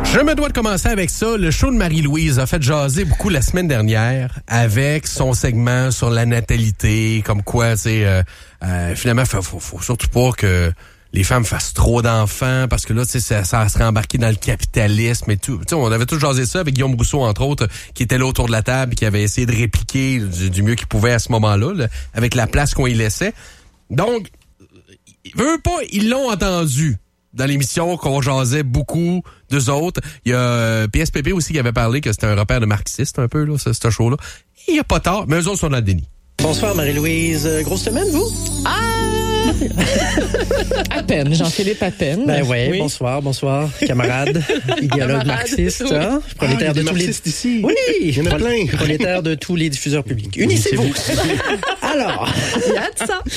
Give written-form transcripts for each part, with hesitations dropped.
Je me dois de commencer avec ça. Le show de Marie-Louise a fait jaser beaucoup la semaine dernière avec son segment sur la natalité, comme quoi, tu sais, finalement, faut surtout pas que les femmes fassent trop d'enfants parce que là, tu sais, ça serait embarqué dans le capitalisme et tout. Tu sais, on avait tout jasé ça avec Guillaume Rousseau, entre autres, qui était là autour de la table et qui avait essayé de répliquer du mieux qu'il pouvait à ce moment-là, là, avec la place qu'on y laissait. Donc, veut pas, ils l'ont entendu dans l'émission qu'on jasait beaucoup d'eux autres. Il y a PSPP aussi qui avait parlé que c'était un repère de marxiste un peu, là, ce show-là. Il y a pas tard, mais eux autres sont dans le déni. Bonsoir Marie-Louise. Grosse semaine, vous? À peine, Jean-Philippe, à peine. Ben ouais, oui. Bonsoir, camarade, idéologue marxiste, oui. Hein? Prolétaire de tous les... ici. Oui, il y en a plein. Prolétaire de tous les diffuseurs publics. Unissez-vous. Alors, il y a de ça.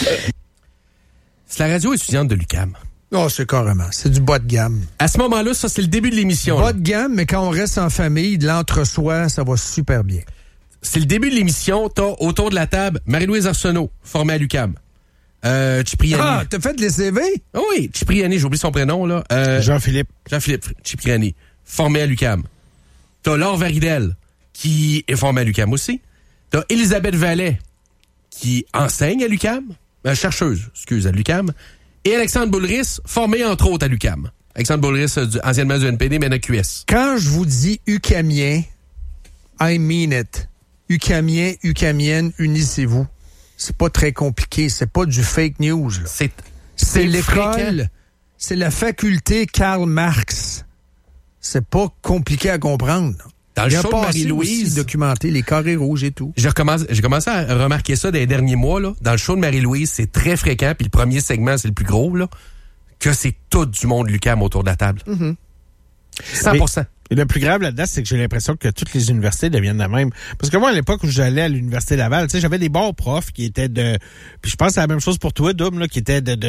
C'est la radio étudiante de l'UQAM. Oh, c'est carrément. C'est du bas de gamme. À ce moment-là, ça, c'est le début de l'émission. Bas de gamme, mais quand on reste en famille, de l'entre-soi, ça va super bien. C'est le début de l'émission. T'as autour de la table Marie-Louise Arsenault, formée à l'UQAM. Cipriani. Ah, t'as fait les CV? Oh oui, Cipriani, j'ai oublié son prénom, là. Jean-Philippe Cipriani, formé à l'UQAM. T'as Laure Varidel, qui est formée à l'UQAM aussi. T'as Elisabeth Vallet, qui enseigne à l'UQAM. Chercheuse, à l'UQAM. Et Alexandre Boulris, formé entre autres à l'UQAM. Alexandre Boulris, anciennement du NPD, mais QS. Quand je vous dis UQAMien, I mean it. UQAMien, UQAMienne, unissez-vous. C'est pas très compliqué. C'est pas du fake news. Là. C'est l'école. Fréquent. C'est la faculté Karl Marx. C'est pas compliqué à comprendre. Dans le show de Marie-Louise, documenter les carrés rouges et tout. J'ai commencé à remarquer ça dans les derniers mois. Là. Dans le show de Marie-Louise, c'est très fréquent. Puis le premier segment, c'est le plus gros. Là, que c'est tout du monde l'UQAM autour de la table. Mm-hmm. 100%. Et le plus grave là-dedans, c'est que j'ai l'impression que toutes les universités deviennent la même. Parce que moi, à l'époque où j'allais à l'Université Laval, tu sais, j'avais des bons profs qui étaient de... Puis je pense que c'est la même chose pour toi, Dom, là, qui étaient de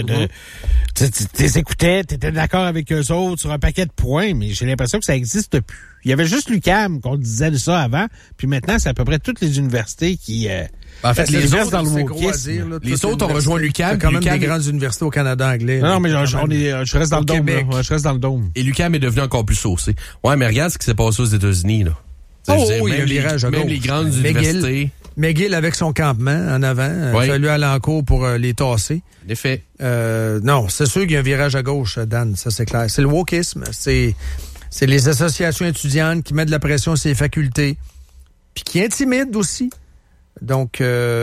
tu écoutais, t'étais d'accord avec eux autres sur un paquet de points, mais j'ai l'impression que ça existe plus. Il y avait juste l'UQAM qu'on disait de ça avant, puis maintenant, c'est à peu près toutes les universités qui... En fait, les autres, dans le les autres ont rejoint l'UQAM. Quand même des grandes universités au Canada anglais. Non, mais je reste dans le dôme. Je reste dans le dôme. Et l'UQAM est devenu encore plus saucé. Ouais, mais regarde ce qui s'est passé aux États-Unis, là. Il y a un virage à gauche. Même les grandes universités. McGill avec son campement en avant. Il a fallu aller en cours pour les tasser. En effet. Non, c'est sûr qu'il y a un virage à gauche, Dan. Ça, c'est clair. C'est le wokisme. C'est les associations étudiantes qui mettent de la pression sur les facultés. Puis qui intimident aussi. Donc,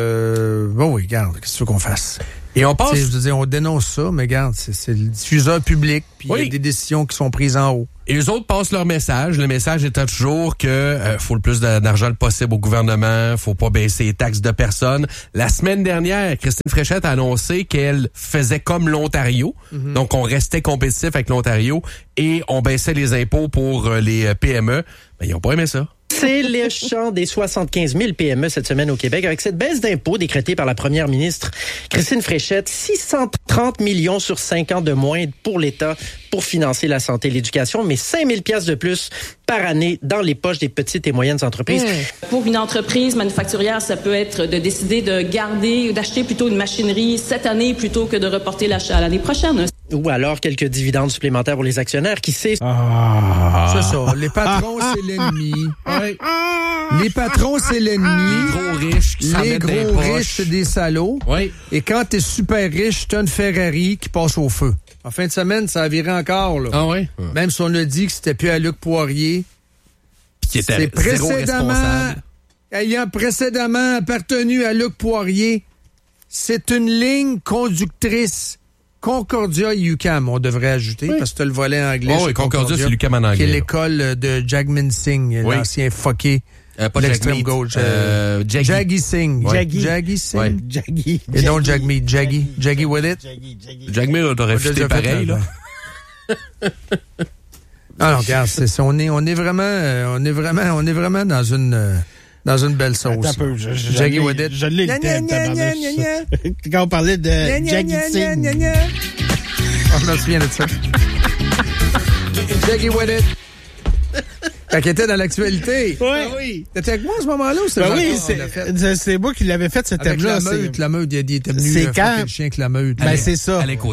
bon, oui, regarde, qu'est-ce que tu veux qu'on fasse? Et on pense... Je veux dire, on dénonce ça, mais regarde, c'est le diffuseur public, puis il y a des décisions qui sont prises en haut. Et eux autres passent leur message. Le message étant toujours que faut le plus d'argent possible au gouvernement, faut pas baisser les taxes de personnes. La semaine dernière, Christine Fréchette a annoncé qu'elle faisait comme l'Ontario. Mm-hmm. Donc, on restait compétitif avec l'Ontario et on baissait les impôts pour les PME. Ben, ils ont pas aimé ça. C'est le chant des 75 000 PME cette semaine au Québec. Avec cette baisse d'impôts décrétée par la première ministre Christine Fréchette, 630 millions sur 5 ans de moins pour l'État pour financer la santé et l'éducation, mais 5 000 $ de plus par année dans les poches des petites et moyennes entreprises. Pour une entreprise manufacturière, ça peut être de décider de garder ou d'acheter plutôt une machinerie cette année plutôt que de reporter l'achat à l'année prochaine. Ou alors quelques dividendes supplémentaires pour les actionnaires, qui sait. C'est ça. Les patrons, c'est l'ennemi. Ouais. Les patrons, c'est l'ennemi. Les gros riches qui s'en mettent dans les poches. Les gros riches, c'est des salauds. Oui. Et quand t'es super riche, t'as une Ferrari qui passe au feu. En fin de semaine, ça a viré encore, là. Ah oui? Même si on a dit que c'était plus à Luc Poirier. Qui était zéro responsable. Ayant précédemment appartenu à Luc Poirier, c'est une ligne conductrice. Concordia et UQAM, on devrait ajouter, parce que tu as le volet anglais. Oui, Concordia, c'est l'UQAM en anglais. Qui est l'école de Jagmeet Singh, l'ancien fucké de l'extrême gauche. Jaggy Singh. Jaggy Singh. Ouais. Jaggy. Et non Jagmeet. Jaggy with it. Jagmeet, t'aurais fité pareil, là. Alors, regarde, on est vraiment dans une belle sauce. Un peu, Jaggy with it. Je l'ai le thème, quand on parlait de Jaggy Singh. On me souvient de ça. Jaggy with it. Quand il était dans l'actualité. Oui. T'étais avec moi à ce moment-là ou c'était oui, c'est moi qui l'avais fait, ce thème-là. La meute, il était venu frapper le chien avec la meute. C'est les côtés.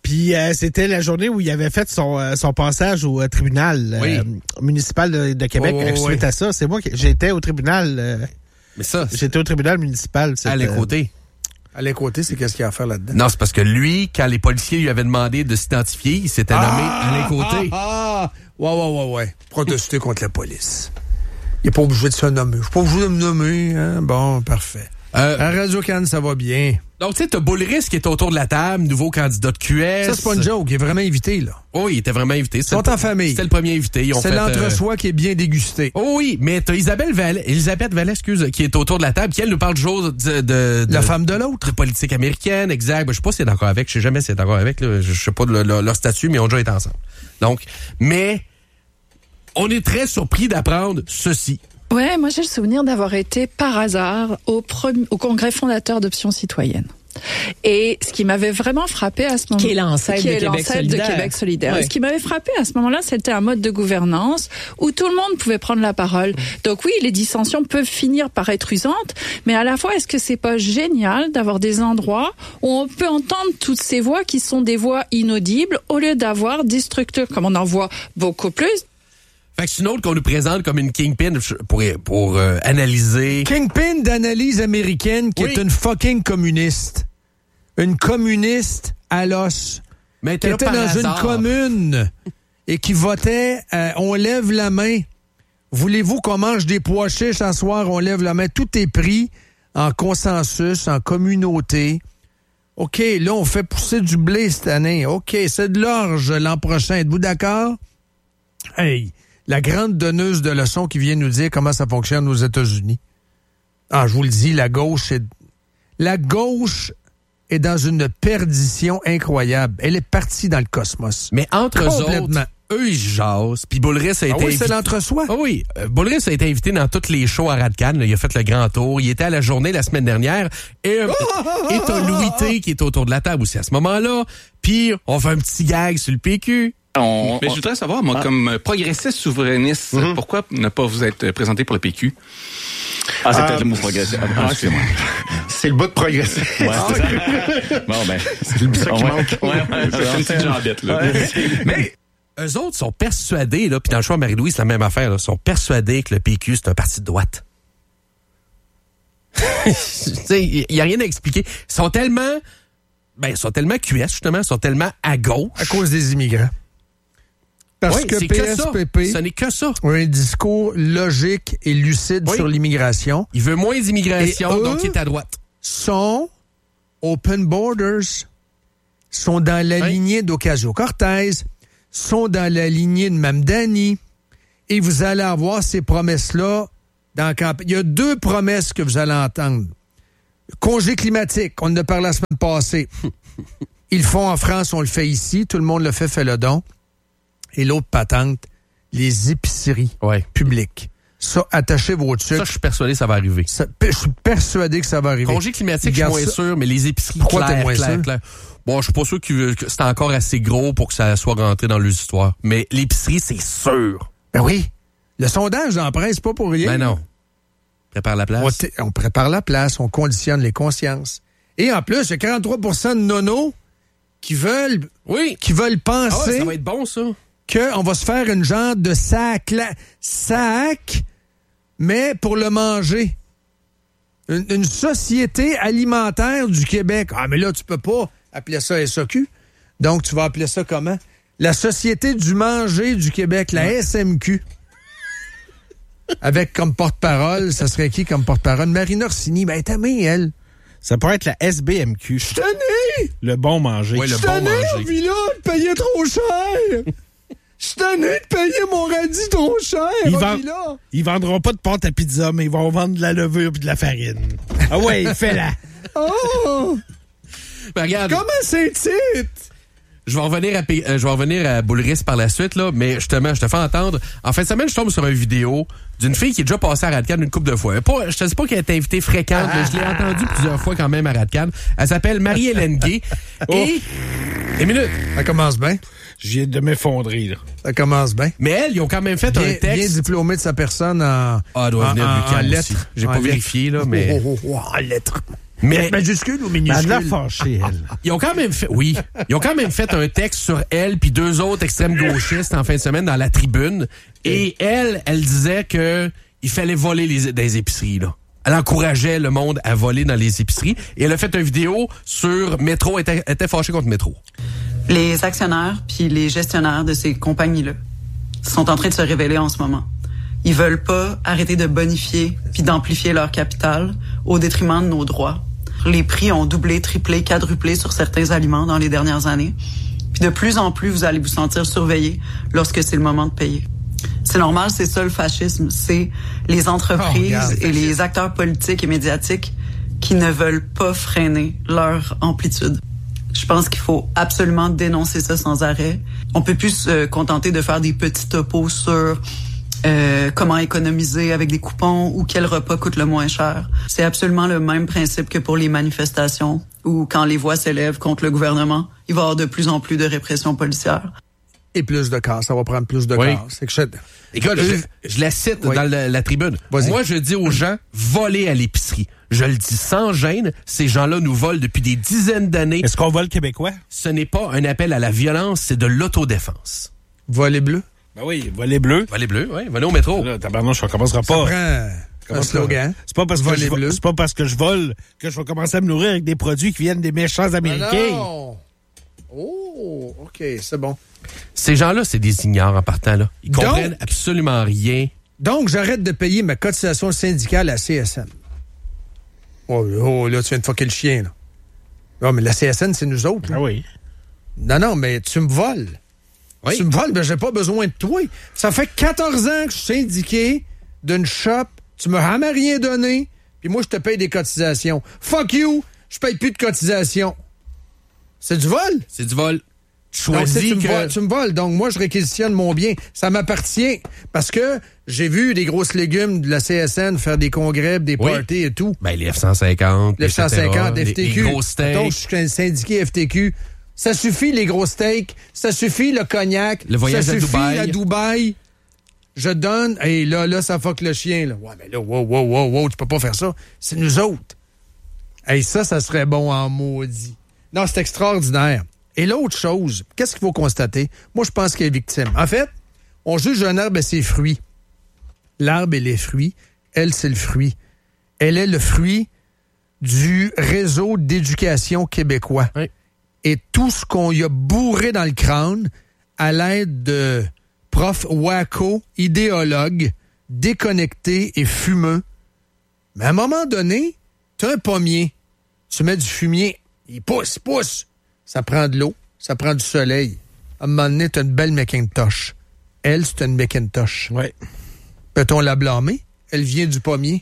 Puis c'était la journée où il avait fait son passage au tribunal municipal de Québec. Suite à ça, c'est moi qui j'étais au tribunal. Mais ça, j'étais au tribunal municipal. Alain Côté. Alain Côté, c'est qu'est-ce qu'il y a à faire là-dedans? Non, c'est parce que lui, quand les policiers lui avaient demandé de s'identifier, il s'était nommé Alain Côté. Ouais. Protester contre la police. Il n'est pas obligé de se nommer. Je suis pas obligé de me nommer. Hein? Bon, parfait. À Radio-Can, ça va bien. Donc, tu sais, t'as Boulris qui est autour de la table, nouveau candidat de QS. Ça, c'est pas une joke. Il est vraiment invité, là. Oh, il était vraiment invité. Ils sont en famille. C'était le premier invité. C'est l'entre-soi qui est bien dégusté. Oh oui, mais t'as Elisabeth Vallée, qui est autour de la table, qui, elle, nous parle toujours de la femme de l'autre. De politique américaine, exact. Ben, je sais pas si elle est d'accord avec. Je sais jamais si elle est d'accord avec. Là. Je sais pas leur statut, mais ils ont déjà été ensemble. Donc, mais on est très surpris d'apprendre ceci. Ouais, moi j'ai le souvenir d'avoir été par hasard au congrès fondateur d'Option citoyenne. Et ce qui m'avait vraiment frappé à ce moment-là, qui est l'ancêtre de Québec solidaire. Ouais. Ce qui m'avait frappé à ce moment-là, c'était un mode de gouvernance où tout le monde pouvait prendre la parole. Donc oui, les dissensions peuvent finir par être usantes, mais à la fois, est-ce que c'est pas génial d'avoir des endroits où on peut entendre toutes ces voix qui sont des voix inaudibles au lieu d'avoir des structures comme on en voit beaucoup plus. Fait que c'est une autre qu'on nous présente comme une kingpin pour analyser. Kingpin d'analyse américaine qui est une fucking communiste. Une communiste à l'os. Mais qui était dans une commune et qui votait on lève la main. Voulez-vous qu'on mange des pois chiches ce soir? On lève la main. Tout est pris en consensus, en communauté. OK, là, on fait pousser du blé cette année. OK, c'est de l'orge l'an prochain. Êtes-vous d'accord? Hey! La grande donneuse de leçons qui vient nous dire comment ça fonctionne aux États-Unis. Ah, je vous le dis, la gauche est dans une perdition incroyable. Elle est partie dans le cosmos. Mais entre eux autres, eux, ils jasent. Puis Boulris a été invité. C'est l'entre-soi? Ah oui. Boulris a été invité dans tous les shows à Radcan. Il a fait le grand tour. Il était à la journée la semaine dernière. Et t'as Louis T qui est autour de la table aussi à ce moment-là. Puis on fait un petit gag sur le PQ. Mais je voudrais savoir, moi, comme progressiste souverainiste, pourquoi ne pas vous être présenté pour le PQ? Ah, c'est peut-être le mot progressif. Excusez-moi. C'est le bout de progressif. Ouais, c'est ça. Bon, ben. C'est le bout qui manque. Ouais, c'est une petite jambette, là. Mais eux autres sont persuadés, là, puis dans le choix de Marie-Louise, c'est la même affaire, là, sont persuadés que le PQ, c'est un parti de droite. Il n'y a rien à expliquer. Ils sont tellement QS, justement, ils sont tellement à gauche. À cause des immigrants. Parce que PSPP, ce n'est que ça. A un discours logique et lucide sur l'immigration. Il veut moins d'immigration, donc il est à droite. Sont open borders, sont dans la lignée d'Ocasio-Cortez, sont dans la lignée de Mamdani, et vous allez avoir ces promesses-là dans la campagne. Il y a 2 promesses que vous allez entendre. Congé climatique, on en a parlé la semaine passée. Ils le font en France, on le fait ici, tout le monde le fait le don. Et l'autre patente, les épiceries publiques. Ça, attachez vos trucs. Ça, je suis persuadé que ça va arriver. Je suis persuadé que ça va arriver. Congé climatique, je suis moins sûr, mais les épiceries, pourquoi t'es moins sûr? Bon, je suis pas sûr que c'est encore assez gros pour que ça soit rentré dans les histoires. Mais l'épicerie, c'est sûr. Ben oui. Le sondage dans la presse, pas pour rien. Ben non. Prépare la place. On prépare la place, on conditionne les consciences. Et en plus, il y a 43% de nonos qui veulent penser... Ah ouais, ça va être bon, ça. Qu'on va se faire une genre de sac, mais pour le manger. Une société alimentaire du Québec. Ah, mais là, tu peux pas appeler ça SAQ. Donc, tu vas appeler ça comment? La Société du manger du Québec, la SMQ. Avec comme porte-parole, ça serait qui comme porte-parole? Marina Orsini. Ben, t'as mis, elle. Ça pourrait être la SBMQ. Je suis tanné! Le bon manger. Ouais, le bon manger. Je suis tanné, de payer trop cher! Je suis tanné de payer mon radis trop cher! Ils vendront pas de pâte à pizza, mais ils vont vendre de la levure et de la farine. Ah ouais, fais-la! Oh! Ben, regarde. Comment c'est titre? Je vais revenir à Boulris par la suite, là, mais justement, je te fais entendre. En fin de semaine, je tombe sur une vidéo d'une fille qui est déjà passée à Radcan une couple de fois. Je te dis pas qu'elle est invitée fréquente, mais je l'ai entendue plusieurs fois quand même à Radcan. Elle s'appelle Marie-Hélène Gay. Et... Une minute. Ça commence bien. Je viens de m'effondrer, là. Ça commence bien. Mais elle, ils ont quand même fait un texte. Bien diplômé de sa personne en... Ah, elle doit venir du camp lettres. J'ai pas vérifié, là, mais... En lettres. Mais Majuscule ou Elle a minuscule? l'air fâchée, elle. ils ont quand même fait un texte sur elle puis deux autres extrêmes gauchistes en fin de semaine dans la Tribune. Et elle disait que il fallait voler dans les épiceries, là. Elle encourageait le monde à voler dans les épiceries. Et elle a fait une vidéo sur Métro, était fâchée contre Métro. Les actionnaires puis les gestionnaires de ces compagnies-là sont en train de se révéler en ce moment. Ils veulent pas arrêter de bonifier puis d'amplifier leur capital au détriment de nos droits. Les prix ont doublé, triplé, quadruplé sur certains aliments dans les dernières années. Puis de plus en plus, vous allez vous sentir surveillé lorsque c'est le moment de payer. C'est normal, c'est ça le fascisme. C'est les entreprises et les acteurs politiques et médiatiques qui ne veulent pas freiner leur amplitude. Je pense qu'il faut absolument dénoncer ça sans arrêt. On peut plus se contenter de faire des petits topos sur comment économiser avec des coupons ou quel repas coûte le moins cher. C'est absolument le même principe que pour les manifestations où quand les voix s'élèvent contre le gouvernement, il va y avoir de plus en plus de répression policière. Et plus de casse, ça va prendre plus de casse. Écoute, je la cite dans la Tribune. Vas-y. Moi, je dis aux gens, volez à l'épicerie. Je le dis sans gêne, ces gens-là nous volent depuis des dizaines d'années. Est-ce qu'on vole québécois? Ce n'est pas un appel à la violence, c'est de l'autodéfense. Voler bleu? Ben oui, voler bleu. Voler bleu, oui, voler au métro. Là, tabarnouche, on commencera Ça pas. prend un slogan. C'est pas parce que je vole que je vais commencer à me nourrir avec des produits qui viennent des méchants Américains. Non. Oh, OK, c'est bon. Ces gens-là, c'est des ignorants en partant, là. Ils comprennent absolument rien. Donc, j'arrête de payer ma cotisation syndicale à CSN. Oh, là, tu viens de fucker le chien, là. Non, mais la CSN, c'est nous autres. Là. Ah oui. Non, mais tu me voles. Oui. Tu me voles, ben j'ai pas besoin de toi. Ça fait 14 ans que je suis syndiqué d'une shop. Tu m'as jamais rien donné. Puis moi, je te paye des cotisations. Fuck you! Je paye plus de cotisations. C'est du vol? C'est du vol. Tu me voles, donc moi, je réquisitionne mon bien. Ça m'appartient. Parce que j'ai vu des grosses légumes de la CSN faire des congrès, des parties et tout. Ben, les F-150, les F-150, FTQ. Les gros steaks. Donc, je suis un syndiqué FTQ. Ça suffit, les gros steaks. Ça suffit, le cognac. Le voyage ça à suffit, Dubaï. à Dubaï. Je donne. Et là, ça fuck le chien. Là. Ouais, mais là, wow, tu peux pas faire ça. C'est nous autres. Hey, ça serait bon en maudit. Non, c'est extraordinaire. Et l'autre chose, qu'est-ce qu'il faut constater? Moi, je pense qu'elle est victime. En fait, on juge un arbre et ses fruits. L'arbre et les fruits, elle, c'est le fruit. Elle est le fruit du réseau d'éducation québécois. Oui. Et tout ce qu'on y a bourré dans le crâne à l'aide de profs wacko, idéologues, déconnectés et fumeux. Mais à un moment donné, tu as un pommier. Tu mets du fumier. Il pousse. Ça prend de l'eau. Ça prend du soleil. À un moment donné, tu as une belle Macintosh. Elle, c'est une Macintosh. Oui. Peut-on la blâmer? Elle vient du pommier.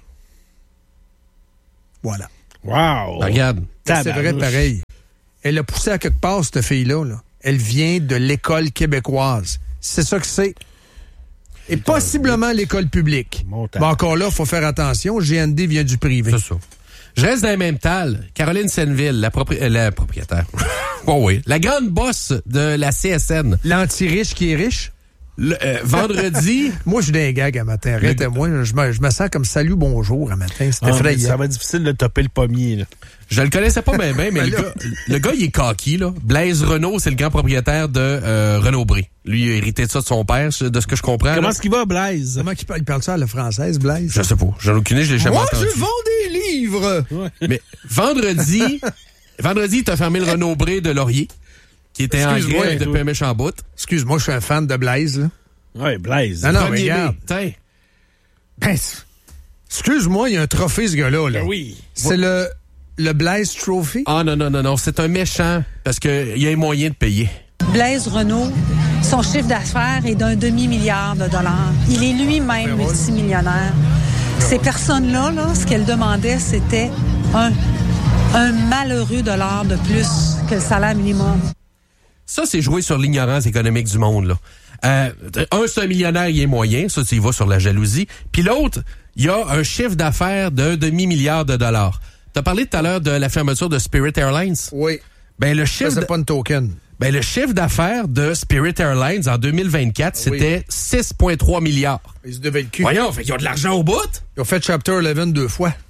Voilà. Wow! Ben, regarde. C'est vrai pareil. Elle a poussé à quelque part, cette fille-là. Là. Elle vient de l'école québécoise. C'est ça que c'est. Et possiblement l'école publique. Mais encore là, il faut faire attention. GND vient du privé. C'est ça. Je reste dans le même tal. Caroline Senneville, la propriétaire. Oh oui. La grande boss de la CSN. L'anti-riche qui est riche? Vendredi. Moi, je suis d'un gag à matin. Arrête-moi. Je me sens comme salut, bonjour à matin. C'était effrayant. Ça va être difficile de topper le pommier, là. Je le connaissais pas bien, mais le gars, il est cocky, là. Blaise Renaud, c'est le grand propriétaire de Renaud-Bré. Lui, il a hérité de ça de son père, de ce que je comprends. Comment est-ce qu'il va, Blaise? Comment il parle ça à la française, Blaise? Je sais pas. J'en ai aucune idée, je l'ai jamais entendu. Moi, je vends des livres! Ouais. Mais vendredi, t'as fermé le Renaud-Bré de Laurier, qui était en grève depuis un méchant bout. Excuse-moi, je suis un fan de Blaise, là. Oui, Blaise. Non, mais regarde. Ben, excuse-moi, il y a un trophée, ce gars-là. Là. Ben oui. C'est le Blaise Trophy? Ah non, c'est un méchant, parce qu'il y a un moyen de payer. Blaise Renaud, son chiffre d'affaires est d'1 demi-milliard de dollars. Il est lui-même multimillionnaire. Ces personnes-là, ce qu'elles demandaient, c'était un malheureux dollar de plus que le salaire minimum. Ça, c'est jouer sur l'ignorance économique du monde, là. C'est un millionnaire, il est moyen. Ça, tu y vas sur la jalousie. Puis l'autre, il y a un chiffre d'affaires d'1 demi-milliard de dollars. T'as parlé tout à l'heure de la fermeture de Spirit Airlines? Oui. Ben, le chiffre... c'est pas une token. Ben, le chiffre d'affaires de Spirit Airlines en 2024, c'était 6,3 milliards. Ils se devaient le cul. Voyons, fait qu'ils ont de l'argent au bout. Ils ont fait Chapter 11 2 fois.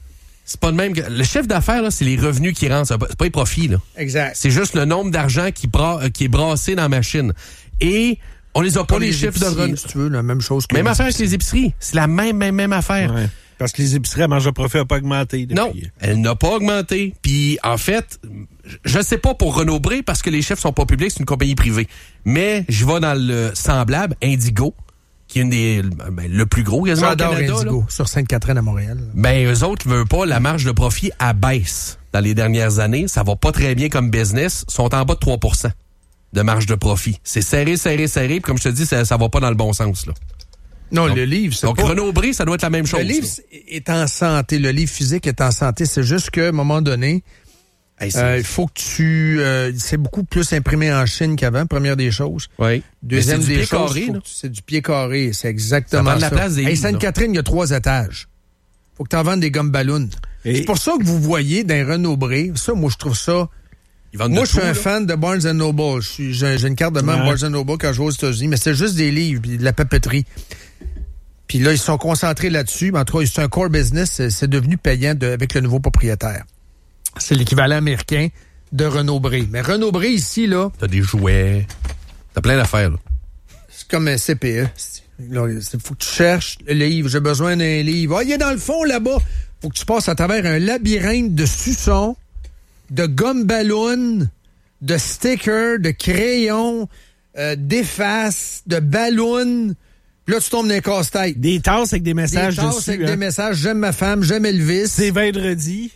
c'est pas le même. Le chiffre d'affaires, là, c'est les revenus qui rentrent. C'est pas les profits, là. Exact. C'est juste le nombre d'argent qui est brassé dans la machine. Et on les a pas les chiffres de revenus. Si tu veux, la même chose que même affaire avec les épiceries. C'est la même affaire. Ouais. Parce que les épiceries à marge de profit n'a pas augmenté. Non, elle n'a pas augmenté. Puis, en fait, je sais pas pour Renaud-Bré, parce que les chiffres sont pas publics, c'est une compagnie privée. Mais je vais dans le semblable, Indigo, qui est une des le plus gros quasiment au Canada. Indigo, là. Sur Sainte-Catherine à Montréal. Ben, eux autres ne veulent pas la marge de profit à baisse. Dans les dernières années, ça va pas très bien comme business. Sont en bas de 3% de marge de profit. C'est serré. Puis comme je te dis, ça va pas dans le bon sens, là. Non, donc, le livre, c'est donc, pas... Renaud-Bré, ça doit être la même chose. Le livre est en santé. Le livre physique est en santé. C'est juste qu'à un moment donné, il faut que tu... c'est beaucoup plus imprimé en Chine qu'avant, première des choses. Oui. Deuxième des choses, c'est du pied carré. C'est exactement ça. Ça prend de la place des livres, Sainte-Catherine, il y a 3 étages. Faut que tu en vendes des gommes ballons. C'est pour ça que vous voyez dans Renaud-Bré, ça, moi, je trouve ça... Moi, je suis un fan de Barnes & Noble. J'ai une carte de membre Barnes & Noble quand je vais aux États-Unis, mais c'est juste des livres et de la papeterie. Puis là, ils sont concentrés là-dessus. Mais en tout cas, c'est un core business. C'est devenu payant avec le nouveau propriétaire. C'est l'équivalent américain de Renaud-Bré. Mais Renaud-Bré, ici, là... T'as des jouets. T'as plein d'affaires, là. C'est comme un CPE. Il faut que tu cherches le livre. J'ai besoin d'un livre. Ah, il est dans le fond, là-bas. Faut que tu passes à travers un labyrinthe de suçons, de gomme ballon, de stickers, de crayons, d'effaces, de ballons. Là, tu tombes dans un casse-tête. Des tasses avec des messages dessus. Des tasses avec des messages. J'aime ma femme, j'aime Elvis. C'est vendredi.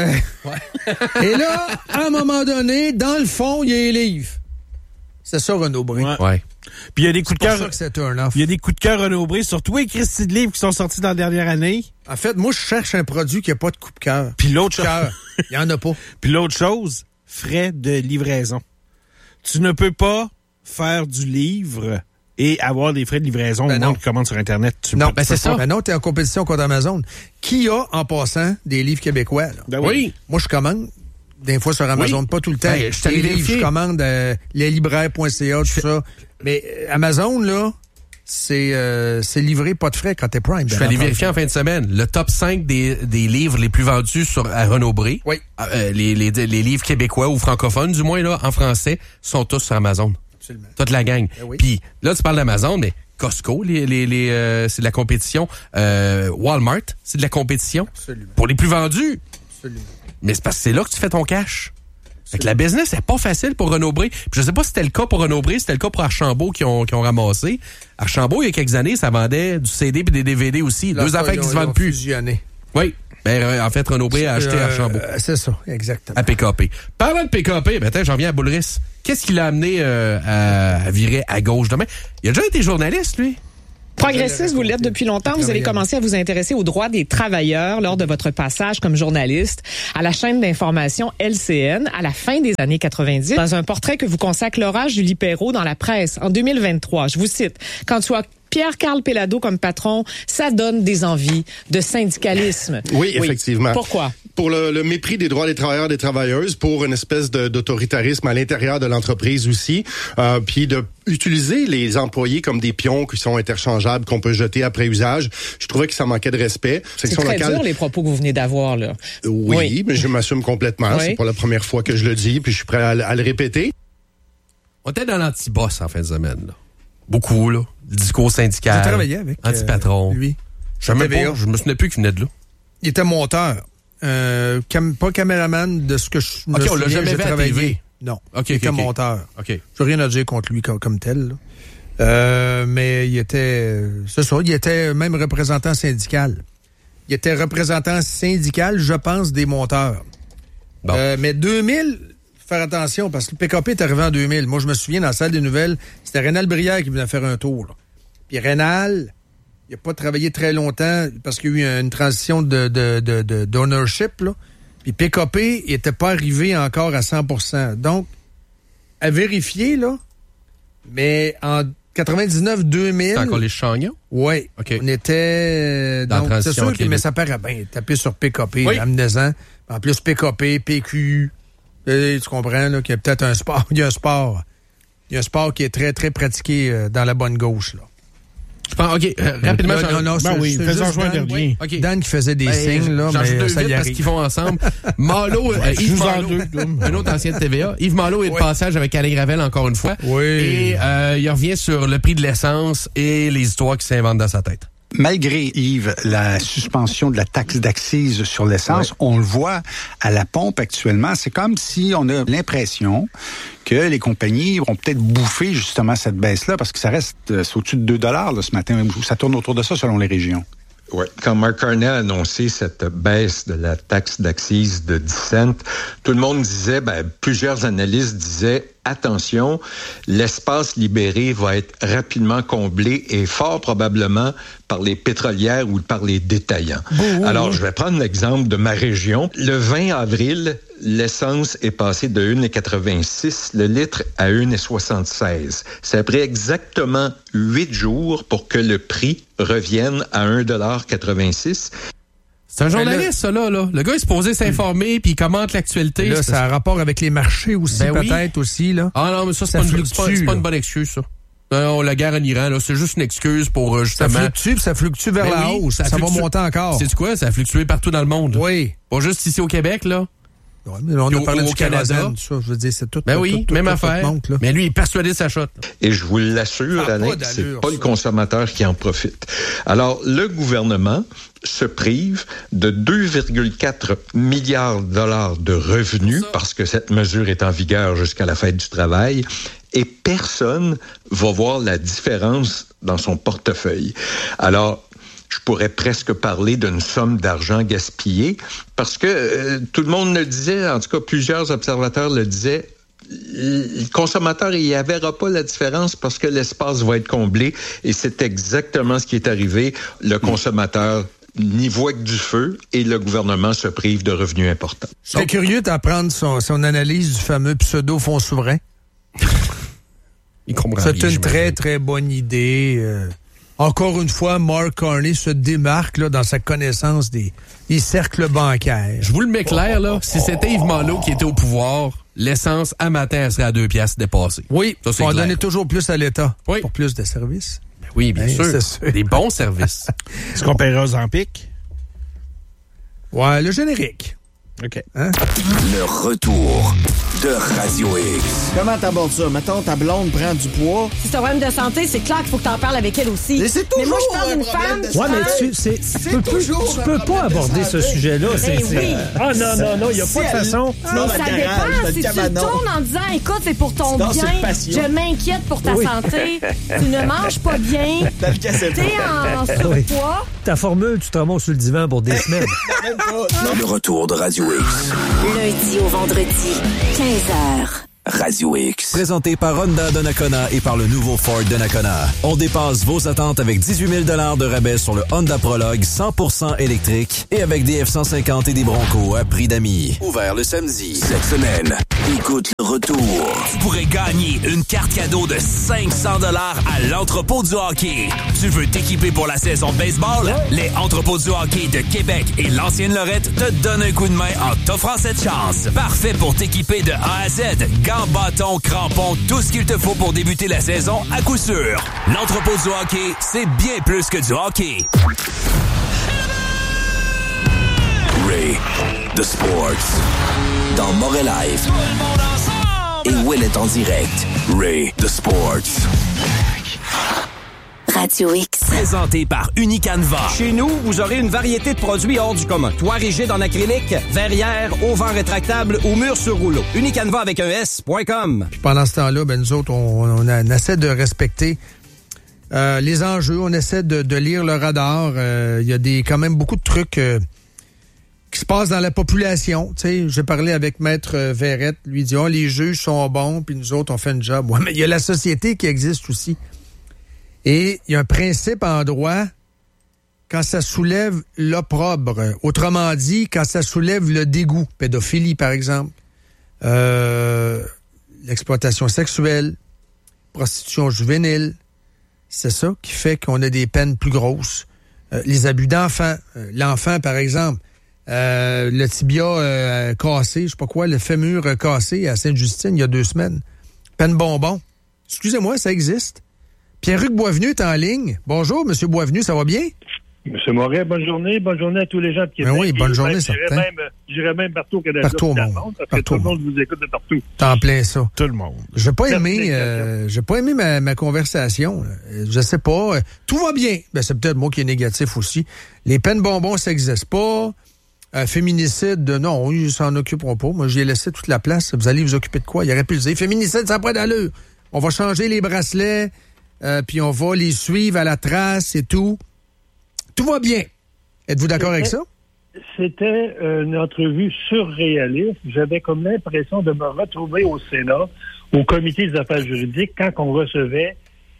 Et là, à un moment donné, dans le fond, il y a les livres. C'est ça, Renaud-Bré. Ouais. Puis il y a des coups de cœur. C'est pour ça que c'est turn-off. Il y a des coups de cœur Renaud-Bré sur tous les Christy de livres qui sont sortis dans la dernière année. En fait, moi, je cherche un produit qui n'a pas de coup de cœur. Puis l'autre chose. Il n'y en a pas. Puis l'autre chose, frais de livraison. Tu ne peux pas faire du livre et avoir des frais de livraison au moment que tu commandes sur Internet. C'est ça. Ben non, tu es en compétition contre Amazon. Qui a, en passant, des livres québécois? Là? Ben oui. Moi, je commande des fois sur Amazon, pas tout le temps. Ben, les livres, je commande leslibraires.ca, tout ça. Mais Amazon, là, c'est livré pas de frais quand t'es Prime. Je suis allé vérifier en fin de semaine. Le top 5 des livres les plus vendus à Renaud-Bré, oui. Les livres québécois ou francophones, du moins là, en français, sont tous sur Amazon. Absolument. Toute la gang. Oui. Puis là, tu parles d'Amazon, mais Costco, c'est de la compétition. Walmart, c'est de la compétition. Absolument. Pour les plus vendus. Absolument. Mais c'est parce que c'est là que tu fais ton cash. Fait que la business, c'est pas facile pour Renaud-Bré. Puis je sais pas si c'était le cas pour Renaud-Bré, c'était le cas pour Archambault qui ont ramassé. Archambault, il y a quelques années, ça vendait du CD et des DVD aussi. Là, 2 affaires qui se vendent plus. Fusionné. Oui. Ben, en fait, Renaud-Bré a acheté Archambault. C'est ça, exactement. À PKP. Parlant de PKP, ben, j'en viens à Boulris. Qu'est-ce qui l'a amené à virer à gauche demain? Il a déjà été journaliste, lui. Progressiste, vous l'êtes depuis longtemps. Vous allez commencer à vous intéresser aux droits des travailleurs lors de votre passage comme journaliste à la chaîne d'information LCN à la fin des années 90. Dans un portrait que vous consacre Laura Julie Perrault dans la presse en 2023, je vous cite, « Quand tu as Pierre-Carl Péladeau comme patron, ça donne des envies de syndicalisme. » Oui, effectivement. Pourquoi? Pour le mépris des droits des travailleurs et des travailleuses, pour une espèce d'autoritarisme à l'intérieur de l'entreprise aussi, puis de utiliser les employés comme des pions qui sont interchangeables, qu'on peut jeter après usage. Je trouvais que ça manquait de respect. C'est très dur, les propos que vous venez d'avoir, là. Oui, mais je m'assume complètement. Oui. C'est pas la première fois que je le dis, puis je suis prêt à le répéter. On était dans l'anti-boss en fin de semaine, là. Beaucoup, là. Le discours syndical. J'ai travaillé avec anti-patron. Lui. Je me souvenais plus qu'il venait de là. Il était monteur. Pas caméraman de ce que je me souviens. On l'a jamais vu à TV. Non. Il était monteur. OK. J'ai rien à dire contre lui comme tel. Mais il était... C'est ça, il était même représentant syndical. Il était représentant syndical, je pense, des monteurs. Bon. Mais 2000... Faire attention, parce que le PKP est arrivé en 2000. Moi, je me souviens, dans la salle des nouvelles, c'était Rénal Brière qui venait faire un tour. Là. Puis Rénal, il n'a pas travaillé très longtemps parce qu'il y a eu une transition d'ownership. Là. Puis PKP, il n'était pas arrivé encore à 100%. Donc, à vérifier, là, mais en 99-2000... C'est encore les Chagnons? Oui. Okay. On était... dans donc, c'est sûr que mais ça paraît bien. Taper sur PKP, oui. Amenez-en. En plus, PKP, PQ... Tu comprends là, qu'il y a peut-être un sport. Il y a un sport qui est très, très pratiqué dans la bonne gauche. Là. OK, rapidement. Faisons jouer un dernier. Okay. Dan qui faisait des signes, là, mais ça y arrive. Parce qu'ils font ensemble. Malo, Yves Malo, un autre ancien de TVA. Yves Malo est de passage avec Alain Gravel encore une fois. Oui. Et il revient sur le prix de l'essence et les histoires qui s'inventent dans sa tête. Malgré, Yves, la suspension de la taxe d'accise sur l'essence, on le voit à la pompe actuellement. C'est comme si on a l'impression que les compagnies vont peut-être bouffer justement cette baisse-là parce que ça reste c'est au-dessus de 2 $ là, ce matin. Ça tourne autour de ça selon les régions. Oui. Quand Mark Carney a annoncé cette baisse de la taxe d'accise de 10 cents, tout le monde disait, plusieurs analystes disaient, attention, l'espace libéré va être rapidement comblé et fort probablement par les pétrolières ou par les détaillants. Alors, je vais prendre l'exemple de ma région. Le 20 avril, l'essence est passée de 1,86 le litre à 1,76. Ça a pris exactement 8 jours pour que le prix revienne à 1,86 $. C'est un journaliste, ça, là. Le gars est supposé s'informer, puis il commente l'actualité. Là, ça a rapport avec les marchés aussi, peut-être, aussi, là. Ah non, mais ça, c'est pas une bonne excuse, ça. Non, la guerre en Iran, là, c'est juste une excuse pour, justement... Ça fluctue vers la hausse. Ça va monter encore. C'est quoi? Ça a fluctué partout dans le monde. Oui. Pas juste ici au Québec, là. Ouais, mais on a parlé du Canada. Kérosène, ça, je veux dire, c'est tout. Même affaire. Monte, là. Mais lui, il est persuadé de sa shot. Et je vous l'assure, Alain, c'est pas le consommateur qui en profite. Alors, le gouvernement se prive de 2,4 milliards de dollars de revenus parce que cette mesure est en vigueur jusqu'à la fête du travail et personne va voir la différence dans son portefeuille. Alors, je pourrais presque parler d'une somme d'argent gaspillée parce que tout le monde le disait, en tout cas plusieurs observateurs le disaient, le consommateur, il ne verra pas la différence parce que l'espace va être comblé et c'est exactement ce qui est arrivé. Le consommateur n'y voit que du feu et le gouvernement se prive de revenus importants. Je serais curieux d'apprendre son analyse du fameux pseudo-fonds souverain. C'est une très, très bonne idée. Encore une fois, Mark Carney se démarque là, dans sa connaissance des cercles bancaires. Je vous le mets clair, là. Si c'était Yves Malo qui était au pouvoir, l'essence, à matin, elle serait à 2 piastres dépassée. Oui, ça, on donnait toujours plus à l'État pour plus de services. Oui, bien sûr. Des bons services. Est-ce qu'on paierait aux Zampic? Ouais, le générique. OK. Hein? Le retour de Radio X. Comment t'abordes ça? Mettons, ta blonde prend du poids. Si c'est un problème de santé, c'est clair qu'il faut que t'en parles avec elle aussi. Mais c'est toujours moi, je parle d'une femme. Ouais, mais tu peux pas aborder ce sujet-là. Oui. Ah non, il n'y a pas de façon. Mais ça dépend. Si tu le tournes en disant, écoute, c'est pour ton bien, je m'inquiète pour ta santé, tu ne manges pas bien, t'es en surpoids. Ta formule, tu te ramasses sur le divan pour des semaines. Le retour de Radio X. Lundi au vendredi, 15h. Radio X. Présenté par Honda Donnacona et par le nouveau Ford Donnacona. On dépasse vos attentes avec 18 000 $ de rabais sur le Honda Prologue 100% électrique et avec des F-150 et des Broncos à prix d'amis. Ouvert le samedi. Cette semaine, écoute le retour. Tu pourrais gagner une carte cadeau de 500 $ à l'Entrepôt du hockey. Tu veux t'équiper pour la saison de baseball? Les Entrepôts du hockey de Québec et l'ancienne Lorette te donnent un coup de main en t'offrant cette chance. Parfait pour t'équiper de A à Z. Bâton, crampons, tout ce qu'il te faut pour débuter la saison à coup sûr. L'Entrepôt du hockey, c'est bien plus que du hockey. Ray, The Sports, dans Montréal Live. Et Will est en direct. Ray, The Sports. Radio X. Présenté par Unicanva. Chez nous, vous aurez une variété de produits hors du commun. Toit rigide en acrylique, verrière, auvent rétractable ou mur sur rouleau. Unicanva avec un S.com. Puis pendant ce temps-là, nous autres, on essaie de respecter les enjeux. On essaie de lire le radar. Il y a quand même beaucoup de trucs qui se passent dans la population. Tu sais, j'ai parlé avec Maître Verrette. Lui dit, les juges sont bons, puis nous autres, on fait une job. Ouais, mais il y a la société qui existe aussi. Et il y a un principe en droit quand ça soulève l'opprobre. Autrement dit, quand ça soulève le dégoût. Pédophilie, par exemple. L'exploitation sexuelle. Prostitution juvénile. C'est ça qui fait qu'on a des peines plus grosses. Les abus d'enfants. L'enfant, par exemple, le tibia cassé, je sais pas quoi, le fémur cassé à Sainte-Justine il y a 2 semaines. Peine bonbon. Excusez-moi, ça existe. Pierre-Hugues Boisvenu est en ligne. Bonjour, M. Boisvenu, ça va bien? Monsieur Moret, bonne journée à tous les gens de Québec. Ben oui, bonne journée, certain. J'irais même partout au Canada. Partout au monde. Parce que tout le monde vous écoute de partout. T'en plein ça. Tout le monde. J'ai pas aimé ma conversation. Je sais pas. Tout va bien. Ben, c'est peut-être moi qui est négatif aussi. Les peines bonbons, ça n'existe pas. Féminicide, non, ils s'en occuperont pas. Moi, j'ai laissé toute la place. Vous allez vous occuper de quoi? Il aurait pu le dire. Féminicide, ça n'a pas d'allure. On va changer les bracelets, puis on va les suivre à la trace et tout. Tout va bien. Êtes-vous d'accord avec ça? C'était une entrevue surréaliste. J'avais comme l'impression de me retrouver au Sénat, au comité des affaires juridiques, quand on recevait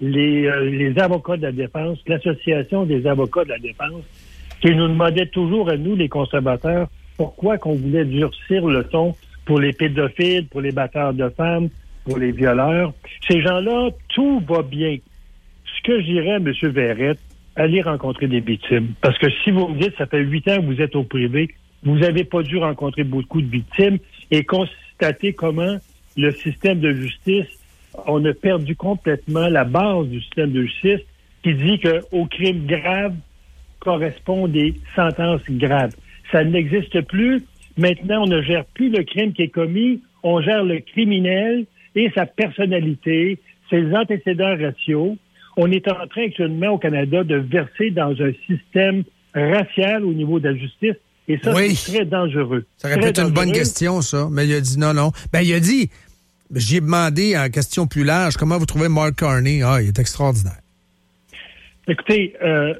les avocats de la défense, l'association des avocats de la défense, qui nous demandaient toujours à nous, les conservateurs, pourquoi qu'on voulait durcir le ton pour les pédophiles, pour les batteurs de femmes, pour les violeurs. Ces gens-là, tout va bien. Ce que je dirais à M. Verrette, allez rencontrer des victimes. Parce que si vous me dites, ça fait 8 ans que vous êtes au privé, vous n'avez pas dû rencontrer beaucoup de victimes et constater comment le système de justice, on a perdu complètement la base du système de justice qui dit qu'aux crimes graves correspondent des sentences graves. Ça n'existe plus. Maintenant, on ne gère plus le crime qui est commis, on gère le criminel et sa personnalité, ses antécédents raciaux. On est en train actuellement au Canada de verser dans un système racial au niveau de la justice et ça, c'est très dangereux. Ça aurait pu être une bonne question, ça, mais il a dit non. Ben, il a dit, j'ai demandé en question plus large, comment vous trouvez Mark Carney? Ah, il est extraordinaire. Écoutez,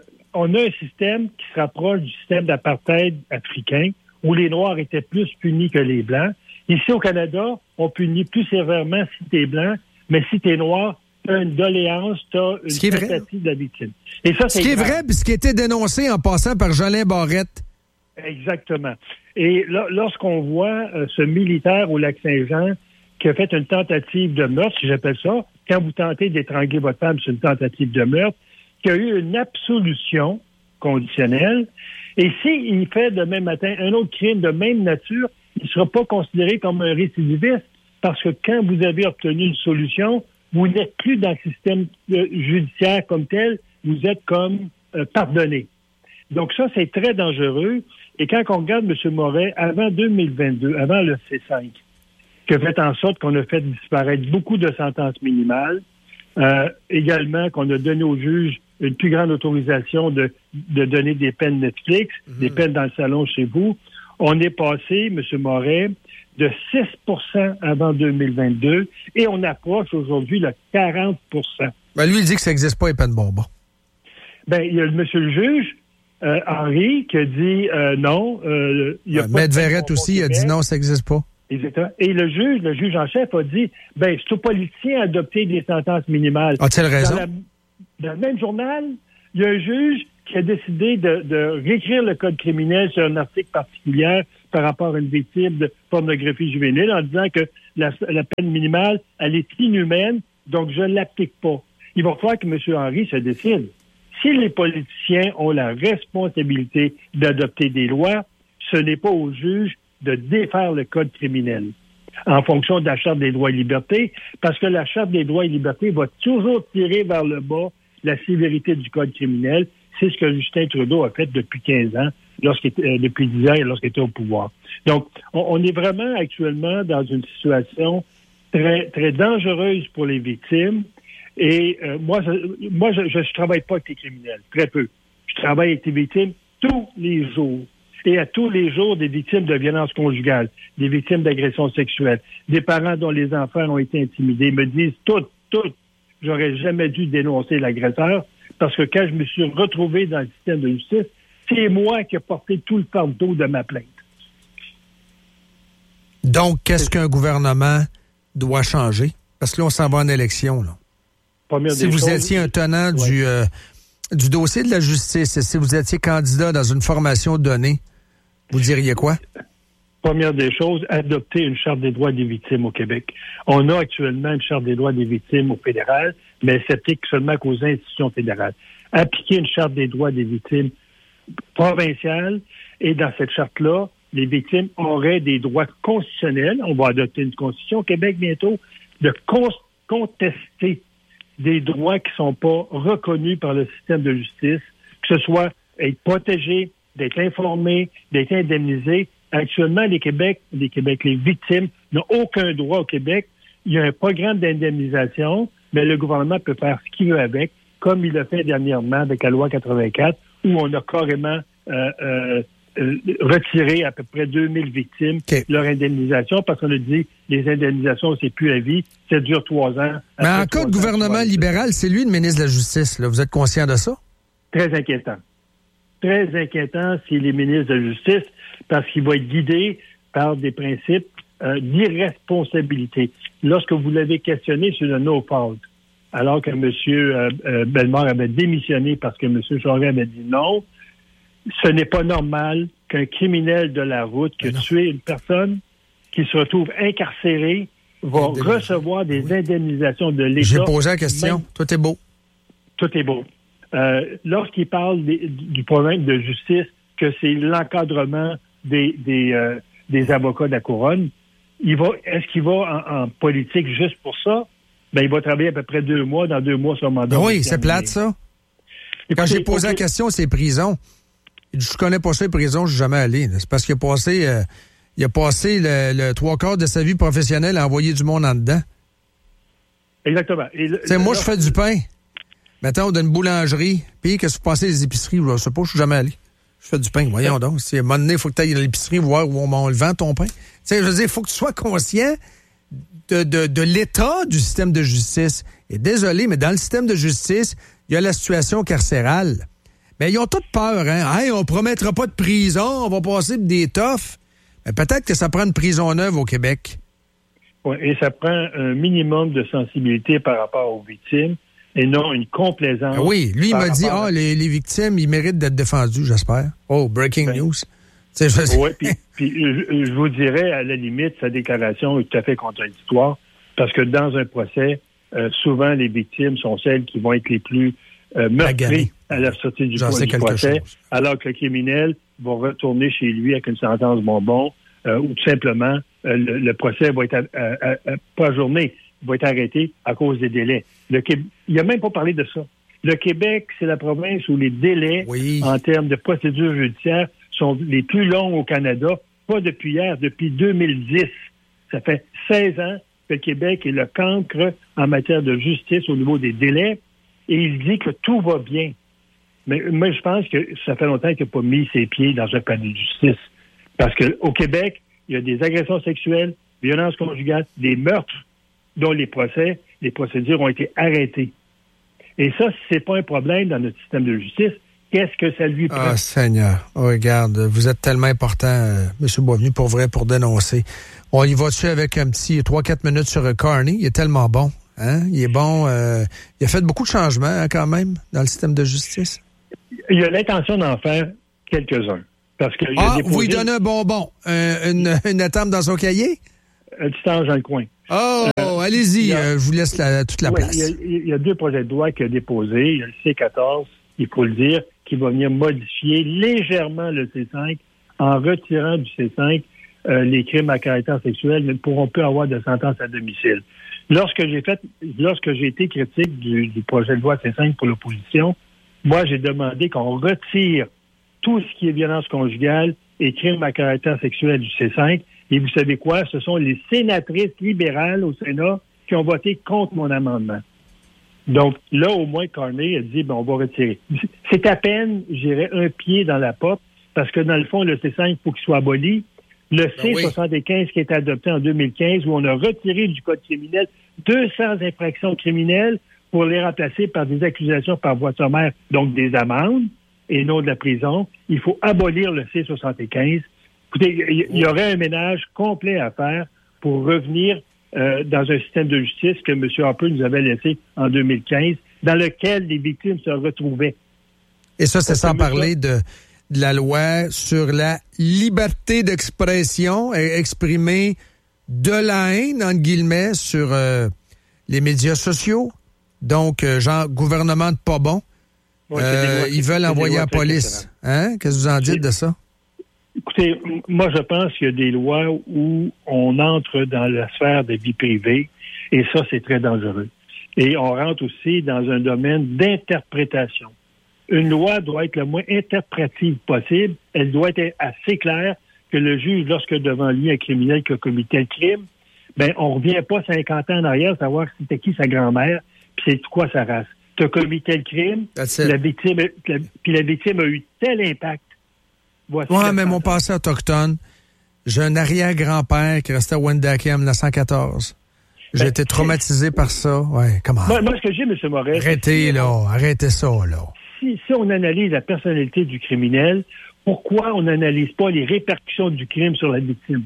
on a un système qui se rapproche du système d'apartheid africain où les Noirs étaient plus punis que les Blancs. Ici, au Canada, on punit plus sévèrement si t'es blanc, mais si t'es noir, t'as une doléance, t'as une tentative de la victime. Et ça, c'est ce qui est vrai, puis ce qui a été dénoncé en passant par Jolin Barrette. Exactement. Et là, lorsqu'on voit ce militaire au Lac-Saint-Jean qui a fait une tentative de meurtre, si j'appelle ça, quand vous tentez d'étrangler votre femme, c'est une tentative de meurtre, qui a eu une absolution conditionnelle, et s'il fait demain matin un autre crime de même nature, il ne sera pas considéré comme un récidiviste, parce que quand vous avez obtenu une solution, vous n'êtes plus dans le système judiciaire comme tel, vous êtes comme pardonné. Donc ça, c'est très dangereux. Et quand on regarde M. Moret, avant 2022, avant le C5, qui a fait en sorte qu'on a fait disparaître beaucoup de sentences minimales, également qu'on a donné aux juges une plus grande autorisation de donner des peines Netflix, des peines dans le salon chez vous, on est passé, M. Moret, de 6% avant 2022 et on approche aujourd'hui le 40%. Ben lui, il dit que ça n'existe pas, les peines bonbons. Ben, il y a le monsieur le juge, Henry, qui a dit non. Il y a Maître Verrette aussi, il a dit non, ça n'existe pas. Exactement. Et le juge en chef a dit, ben, c'est aux politiciens d'adopter des sentences minimales. A-t-il raison? Dans le même journal, il y a un juge qui a décidé de réécrire le code criminel sur un article particulier par rapport à une victime de pornographie juvénile en disant que la peine minimale, elle est inhumaine, donc je ne l'applique pas. Il va falloir que M. Henry se décide. Si les politiciens ont la responsabilité d'adopter des lois, ce n'est pas aux juges de défaire le code criminel en fonction de la Charte des droits et libertés, parce que la Charte des droits et libertés va toujours tirer vers le bas la sévérité du code criminel. C'est ce que Justin Trudeau a fait depuis 15 ans, depuis 10 ans, lorsqu'il était au pouvoir. Donc, on est vraiment actuellement dans une situation très, très dangereuse pour les victimes. Et moi, je travaille pas avec les criminels, très peu. Je travaille avec les victimes tous les jours. Et à tous les jours, des victimes de violences conjugales, des victimes d'agressions sexuelles, des parents dont les enfants ont été intimidés, me disent toutes, j'aurais jamais dû dénoncer l'agresseur, parce que quand je me suis retrouvé dans le système de justice, c'est moi qui ai porté tout le fardeau de ma plainte. Donc, qu'est-ce qu'un gouvernement doit changer? Parce que là, on s'en va en élection, là. Si vous étiez un tenant du dossier de la justice, et si vous étiez candidat dans une formation donnée, vous diriez quoi? Première des choses, adopter une Charte des droits des victimes au Québec. On a actuellement une Charte des droits des victimes au fédéral, mais elle s'applique seulement qu'aux institutions fédérales. Appliquer une Charte des droits des victimes provinciale, et dans cette charte-là, les victimes auraient des droits constitutionnels. On va adopter une constitution au Québec bientôt, de contester des droits qui sont pas reconnus par le système de justice, que ce soit être protégé, d'être informé, d'être indemnisé. Actuellement, les victimes n'ont aucun droit au Québec. Il y a un programme d'indemnisation, mais le gouvernement peut faire ce qu'il veut avec, comme il l'a fait dernièrement avec la loi 84, où on a carrément retiré à peu près 2000 victimes leur indemnisation, parce qu'on a dit les indemnisations, c'est plus à vie, ça dure 3 ans. Mais en cas de gouvernement libéral, c'est lui le ministre de la Justice. Là. Vous êtes conscient de ça? Très inquiétant. Très inquiétant s'il est ministre de la Justice, parce qu'il va être guidé par des principes d'irresponsabilité. Lorsque vous l'avez questionné sur le no-fault, alors que M. Bellemare avait démissionné parce que M. Charest avait dit non, ce n'est pas normal qu'un criminel de la route qui a tué une personne qui se retrouve incarcéré va recevoir des indemnisations de l'État. J'ai posé la question. Tout est beau. Tout est beau. Lorsqu'il parle du problème de justice, que c'est l'encadrement des avocats de la couronne, est-ce qu'il va en politique juste pour ça? Ben, il va travailler à peu près 2 mois. Dans 2 mois, son mandat. Oui, c'est plate, ça. Quand j'ai posé la question, c'est prison. Je connais pas ça, les prisons, je suis jamais allé. C'est parce qu'il a passé, le 3/4 de sa vie professionnelle à envoyer du monde en dedans. Exactement. Moi, je fais du pain. Mettons, d'une boulangerie. Puis, qu'est-ce que vous pensez des épiceries? Je sais pas, je suis jamais allé. Je fais du pain, voyons donc. Si à un moment donné, il faut que tu ailles à l'épicerie voir où on le vend, ton pain. Je veux dire, il faut que tu sois conscient de l'état du système de justice. Et désolé, mais dans le système de justice, il y a la situation carcérale. Mais ils ont toutes peur, hein? Hey, on promettra pas de prison, on va passer des toughs. Mais peut-être que ça prend une prison neuve au Québec. Oui, et ça prend un minimum de sensibilité par rapport aux victimes et non une complaisance. Oui, lui, il m'a dit, les victimes, ils méritent d'être défendus, j'espère. Oh, breaking news. Oui, puis je vous dirais, à la limite, sa déclaration est tout à fait contradictoire, parce que dans un procès, souvent, les victimes sont celles qui vont être les plus meurtries à la sortie du procès, alors que le criminel va retourner chez lui avec une sentence bonbon, ou tout simplement, le procès va être pas ajourné, va être arrêté à cause des délais. Il n'a même pas parlé de ça. Le Québec, c'est la province où les délais, en termes de procédure judiciaire, sont les plus longs au Canada, pas depuis hier, depuis 2010. Ça fait 16 ans que le Québec est le cancre en matière de justice au niveau des délais, et il dit que tout va bien. Mais moi, je pense que ça fait longtemps qu'il n'a pas mis ses pieds dans un panier de justice. Parce qu'au Québec, il y a des agressions sexuelles, violences conjugales, des meurtres dont les procédures ont été arrêtées. Et ça, c'est pas un problème dans notre système de justice. Qu'est-ce que ça lui prend? Ah, Seigneur. Oh, regarde, vous êtes tellement important, M. Boisvenu, pour vrai, pour dénoncer. On y va-tu avec un petit 3-4 minutes sur Carney? Il est tellement bon. Hein? Il est bon. Il a fait beaucoup de changements, hein, quand même, dans le système de justice. Il a l'intention d'en faire quelques-uns. Parce que vous lui donnez un bonbon, une étape dans son cahier? Un petit ange dans le coin. Oh, allez-y, je vous laisse toute la place. Il y a 2 projets de loi qu'il a déposés. Il y a le C14, il faut le dire, qui va venir modifier légèrement le C5 en retirant du C5 les crimes à caractère sexuel ne pourront plus avoir de sentence à domicile. Lorsque j'ai été critique du projet de loi C5 pour l'opposition, moi, j'ai demandé qu'on retire tout ce qui est violence conjugale et crimes à caractère sexuel du C5. Et vous savez quoi? Ce sont les sénatrices libérales au Sénat qui ont voté contre mon amendement. Donc, là, au moins, Carney a dit, on va retirer. C'est à peine, j'irais, un pied dans la porte, parce que dans le fond, le C5, il faut qu'il soit aboli. Le C75 qui a été adopté en 2015, où on a retiré du Code criminel 200 infractions criminelles pour les remplacer par des accusations par voie sommaire, donc des amendes, et non de la prison. Il faut abolir le C75. Écoutez, il y aurait un ménage complet à faire pour revenir dans un système de justice que M. Harper nous avait laissé en 2015, dans lequel les victimes se retrouvaient. Et ça, c'est sans parler de la loi sur la liberté d'expression, exprimer de la haine, entre guillemets, sur les médias sociaux. Donc, genre, gouvernement de pas bon. Ils veulent envoyer la police. Hein? Qu'est-ce que vous en dites de ça? Écoutez, moi, je pense qu'il y a des lois où on entre dans la sphère de vie privée, et ça, c'est très dangereux. Et on rentre aussi dans un domaine d'interprétation. Une loi doit être le moins interprétative possible. Elle doit être assez claire que le juge, lorsque devant lui un criminel qui a commis tel crime, ben on revient pas 50 ans en arrière savoir c'était qui sa grand-mère, puis c'est quoi sa race. Tu as commis tel crime, la victime a eu tel impact. Voici mais mon passé autochtone, j'ai un arrière-grand-père qui restait à Wendake en 1914. J'ai été traumatisé par ça. Ouais, comment? Moi, ce que j'ai, M. Morel... Arrêtez ça, là. Si on analyse la personnalité du criminel, pourquoi on n'analyse pas les répercussions du crime sur la victime?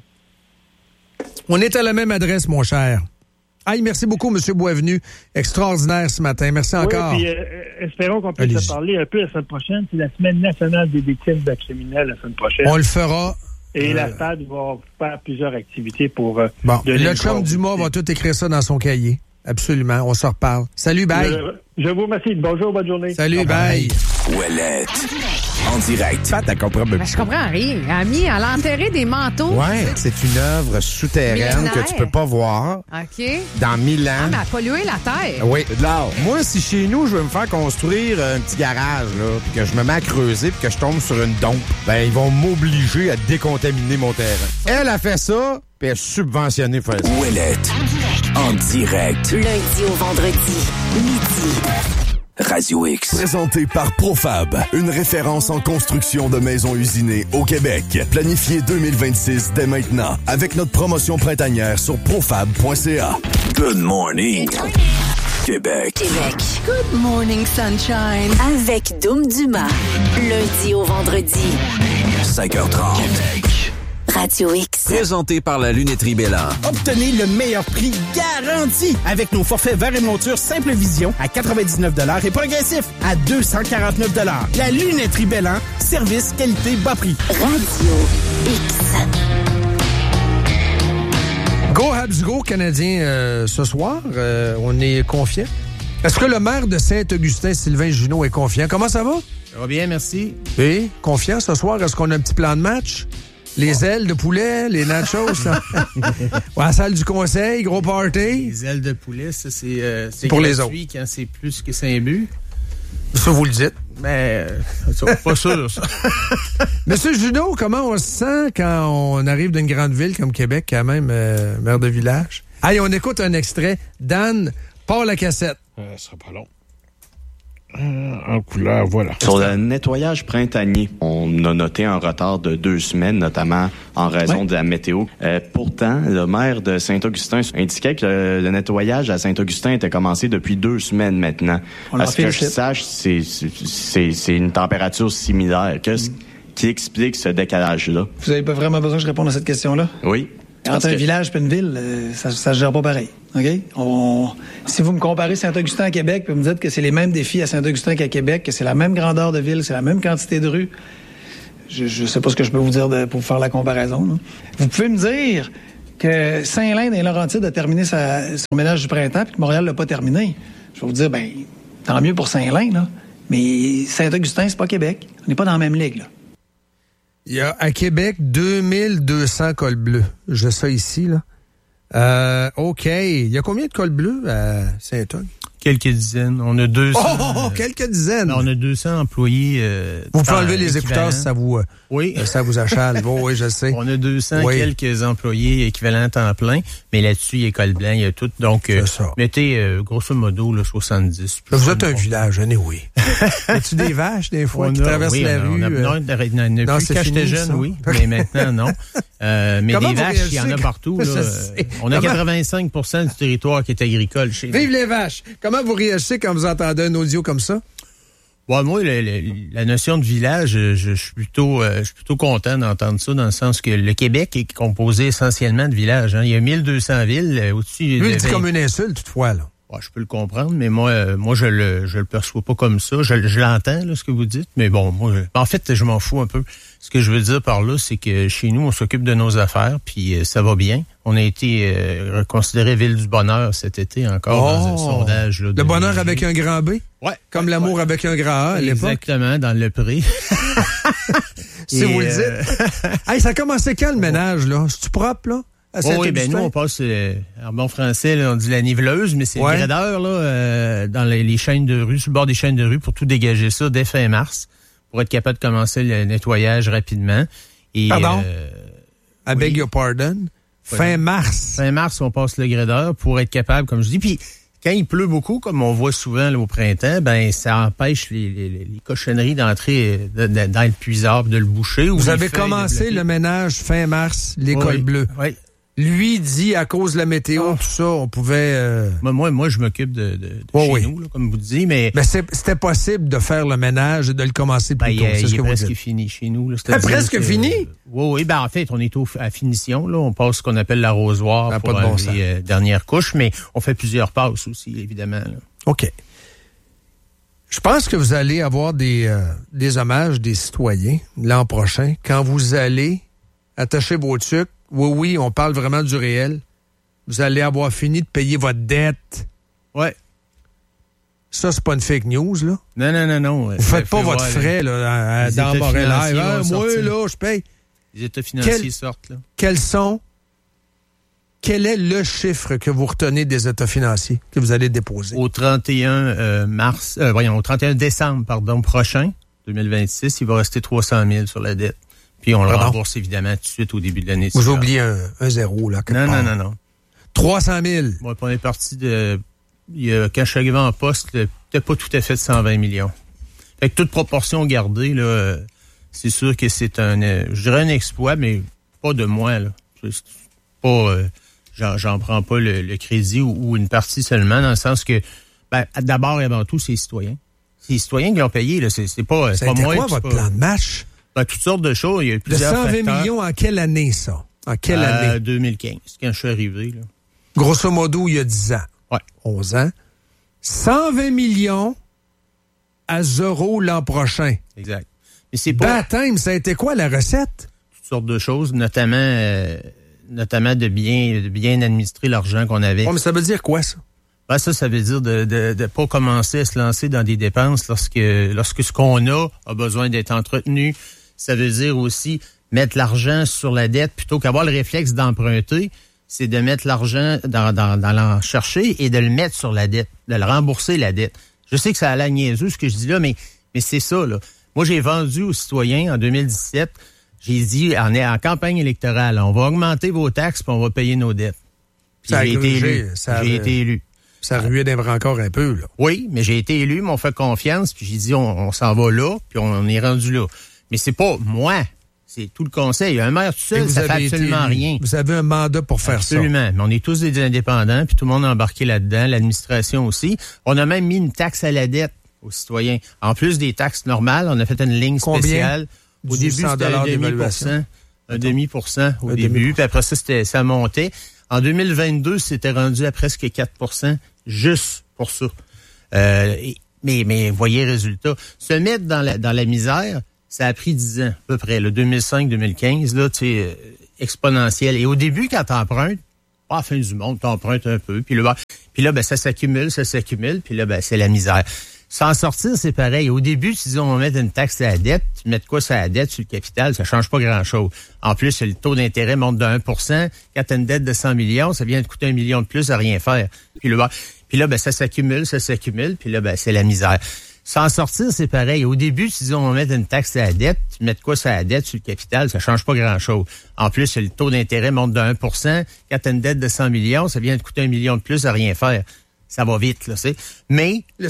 On est à la même adresse, mon cher. Merci beaucoup, M. Boisvenu. Extraordinaire ce matin. Merci encore. Puis, espérons qu'on puisse se parler un peu la semaine prochaine. C'est la Semaine nationale des victimes de criminels la semaine prochaine. On le fera. Et la STAD va faire plusieurs activités pour... le chum Dumas va tout écrire ça dans son cahier. Absolument. On se reparle. Salut, bye. Je vous remercie. Bonjour, bonne journée. Salut, bye. Ouellette. En direct. Pat, elle comprend même. Je comprends rien. Elle a enterré des manteaux. Ouais, c'est une œuvre souterraine que tu peux pas voir. OK. Dans 1000 ans. Ah, mais elle a pollué la terre. Oui, de l'art. Moi, si chez nous, je veux me faire construire un petit garage, là, puis que je me mets à creuser, puis que je tombe sur une dompe, ben, ils vont m'obliger à décontaminer mon terrain. Elle a fait ça, puis elle est subventionnée pour ça. Ouellette. En direct. Lundi au vendredi, midi. Radio X. Présenté par Profab, une référence en construction de maisons usinées au Québec. Planifié 2026 dès maintenant avec notre promotion printanière sur profab.ca. Good morning, Québec. Good morning, sunshine. Avec Dom Dumas. Lundi au vendredi. 5h30. Radio X. Présenté par la Lunetterie Bélan. Obtenez le meilleur prix garanti avec nos forfaits verre et monture Simple Vision à 99$ et progressif à 249$. La Lunetterie Bélan, service, qualité, bas prix. Radio X. Go Habs Go Canadien ce soir. On est confiant. Est-ce que le maire de Saint-Augustin, Sylvain Junot, est confiant? Comment ça va? Ça va bien, merci. Oui, confiant ce soir. Est-ce qu'on a un petit plan de match? Les ailes de poulet, les nachos, à la salle du conseil, gros party. Les ailes de poulet, ça, c'est pour les autres. Quand c'est plus que 5 buts. Ça, vous le dites. Mais, pas sûr, ça. Monsieur Junot, comment on se sent quand on arrive d'une grande ville comme Québec, quand même, maire de village? Allez, on écoute un extrait. Dan, part la cassette. Ça sera pas long. En couleur, voilà. Sur le nettoyage printanier, on a noté un retard de 2 semaines, notamment en raison de la météo. Pourtant, le maire de Saint-Augustin indiquait que le nettoyage à Saint-Augustin était commencé depuis 2 semaines maintenant. À ce que je sache, c'est une température similaire. Qu'est-ce qui explique ce décalage-là? Vous avez pas vraiment besoin que je réponde à cette question-là? Oui. Entre un village et une ville, ça se gère pas pareil. OK? Si vous me comparez Saint-Augustin à Québec, puis vous me dites que c'est les mêmes défis à Saint-Augustin qu'à Québec, que c'est la même grandeur de ville, c'est la même quantité de rues, je sais pas ce que je peux vous dire pour faire la comparaison. Là. Vous pouvez me dire que Saint-Lin et Laurentides a terminé son ménage du printemps, puis que Montréal l'a pas terminé. Je vais vous dire, ben, tant mieux pour Saint-Lin, là. Mais Saint-Augustin, c'est pas Québec. On n'est pas dans la même ligue, là. Il y a à Québec 2200 cols bleus. J'ai ça ici, là. OK. Il y a combien de cols bleus à Saint-Aug? Quelques dizaines. On a 200. Quelques dizaines. On a 200 employés. Vous pouvez enlever les écouteurs si ça vous, oui. Ça vous achale. Bon, oui, je sais. On a 200 quelques employés équivalents temps plein, mais là-dessus, il y a col blanc, il y a tout. Donc, mettez grosso modo là, 70. Vous êtes un village, oui. As-tu des vaches, des fois, qui traversent la rue? Non, quand j'étais jeune, oui, mais maintenant, non. Mais des vaches, il y en a partout. Là. On a 85% du territoire qui est agricole chez nous. Vive les vaches! Comment vous réagissez quand vous entendez un audio comme ça? Bon, moi, la notion de village, je suis plutôt content d'entendre ça, dans le sens que le Québec est composé essentiellement de villages. Hein. Il y a 1200 villes au-dessus. Lui, il dit comme une insulte, toutefois, là. Ouais, je peux le comprendre, mais moi, je le perçois pas comme ça. Je l'entends, là, ce que vous dites, mais bon, moi, en fait, je m'en fous un peu. Ce que je veux dire par là, c'est que chez nous, on s'occupe de nos affaires, puis ça va bien. On a été considéré ville du bonheur cet été encore dans un sondage. Là, le bonheur avec un grand B? Ouais. Comme l'amour avec un grand A à l'époque? Exactement, dans le prix. Si vous le dites. Hey, ça a commencé quand, le ménage, là? C'est-tu propre, là? Oui, ben nous, on passe, en bon français, là, on dit la niveleuse, mais c'est le gradeur, là, dans les chaînes de rue, sur le bord des chaînes de rue, pour tout dégager ça dès fin mars, pour être capable de commencer le nettoyage rapidement. Et, pardon? I beg your pardon? Fin mars. Fin mars, on passe le gradeur pour être capable, comme je dis. Puis, quand il pleut beaucoup, comme on voit souvent là, au printemps, ben ça empêche les cochonneries d'entrer dans le puisard, de le boucher. Vous avez commencé le ménage fin mars, l'école bleue. Oui. Lui dit, à cause de la météo, tout ça, on pouvait... Moi, je m'occupe de chez nous, là, comme vous dites, mais... Mais c'était possible de faire le ménage et de le commencer plus tôt, c'est ce que vous dites. Presque fini chez nous. Là. Presque fini? Oui, ben en fait, on est à finition. Là. On passe ce qu'on appelle l'arrosoir pour les dernières couches, mais on fait plusieurs passes aussi, évidemment. Là. OK. Je pense que vous allez avoir des hommages des citoyens l'an prochain quand vous allez attacher vos trucs. Oui, on parle vraiment du réel. Vous allez avoir fini de payer votre dette. Ouais. Ça, c'est pas une fake news, là? Non. Vous faites pas votre frais, là, dans Montréal Live. Moi, là, je paye. Les états financiers sortent, là. Quel est le chiffre que vous retenez des états financiers que vous allez déposer? Au 31 décembre, prochain, 2026, il va rester 300 000 sur la dette. Puis on le rembourse évidemment tout de suite au début de l'année. Vous oubliez un zéro, là, quelque part. Non. 300 000. Bon, on est parti de... quand je suis arrivé en poste, c'était pas tout à fait de 120 millions. Fait que toute proportion gardée, là, c'est sûr que c'est je dirais un exploit, mais pas de moi, là. C'est pas... j'en prends pas le crédit ou une partie seulement, dans le sens que, d'abord et avant tout, c'est les citoyens. C'est les citoyens qui l'ont payé, là. C'est pas moi. Quoi, votre plan de match? Toutes sortes de choses. Il y a eu plusieurs facteurs. De 120 millions en quelle année, ça? En quelle année? 2015, quand je suis arrivé. Là. Grosso modo, il y a 10 ans. Ouais. 11 ans. 120 millions à zéro l'an prochain. Exact. Mais c'est pas... Baptême, ça a été quoi la recette? Toutes sortes de choses, notamment de bien administrer l'argent qu'on avait. Mais ça veut dire quoi, ça? Ça veut dire de pas commencer à se lancer dans des dépenses lorsque ce qu'on a besoin d'être entretenu. Ça veut dire aussi mettre l'argent sur la dette plutôt qu'avoir le réflexe d'emprunter. C'est de mettre l'argent dans l'en chercher et de le mettre sur la dette, de le rembourser la dette. Je sais que ça a l'air niaiseux ce que je dis là, mais c'est ça, là. Moi, j'ai vendu aux citoyens en 2017, j'ai dit en campagne électorale, on va augmenter vos taxes puis on va payer nos dettes. Puis j'ai été élu. Ça ruait d'un encore un peu, là. Oui, mais j'ai été élu, m'ont fait confiance, puis j'ai dit on s'en va là, puis on est rendu là. Mais c'est pas moi, c'est tout le conseil. Un maire tout seul, ça fait absolument rien. Vous avez un mandat pour faire absolument. Mais on est tous des indépendants, puis tout le monde a embarqué là-dedans, l'administration aussi. On a même mis une taxe à la dette aux citoyens. En plus des taxes normales, on a fait une ligne spéciale. Au début, c'était 1,5%. 1,5% au début, puis après ça montait. En 2022, c'était rendu à presque 4%, juste pour ça. Mais voyez résultat. Se mettre dans la misère, ça a pris 10 ans, à peu près, le 2005-2015, là, tu sais, exponentiel. Et au début, quand t'empruntes, pas à la fin du monde, t'empruntes un peu, puis là, ça s'accumule, puis là, c'est la misère. S'en sortir, c'est pareil. Au début, tu dis, on va mettre une taxe à la dette. Tu mets quoi sur la dette, sur le capital, ça change pas grand-chose. En plus, le taux d'intérêt monte de 1%. Quand tu as une dette de 100 millions, ça vient de coûter 1 million de plus à rien faire. Puis là, ça s'accumule, puis là, c'est la misère. S'en sortir, c'est pareil. Au début, tu dis, on va mettre une taxe à la dette. Tu mets quoi sur la dette, sur le capital, ça change pas grand-chose. En plus, le taux d'intérêt monte de 1%. Quand tu as une dette de 100 millions, ça vient de coûter 1 million de plus à rien faire. Ça va vite, là, c'est. Mais... Le